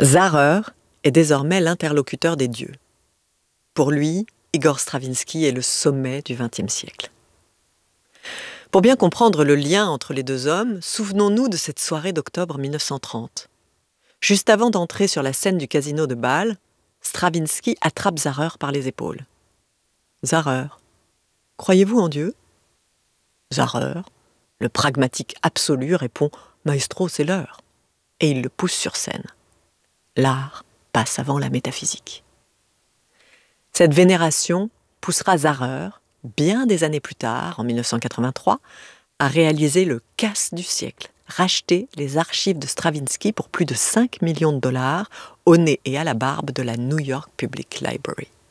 Zahrer est désormais l'interlocuteur des dieux. Pour lui, Igor Stravinsky est le sommet du XXe siècle. Pour bien comprendre le lien entre les deux hommes, souvenons-nous de cette soirée d'octobre 1930. Juste avant d'entrer sur la scène du casino de Bâle, Stravinsky attrape Zahrer par les épaules. « Zahrer, croyez-vous en Dieu ?» Zahrer, le pragmatique absolu, répond « Maestro, c'est l'heure » et il le pousse sur scène. L'art passe avant la métaphysique. Cette vénération poussera Zahrer, bien des années plus tard, en 1983, à réaliser le casse du siècle, racheter les archives de Stravinsky pour plus de 5 millions de dollars au nez et à la barbe de la New York Public Library.